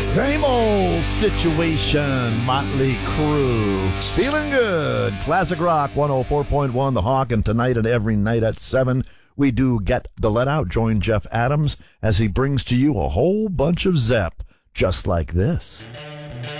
Same old situation, Motley Crue. Feeling good. Classic Rock 104.1, The Hawk, and tonight and every night at 7, we do Get the Let Out. Join Jeff Adams as he brings to you a whole bunch of Zepp, just like this.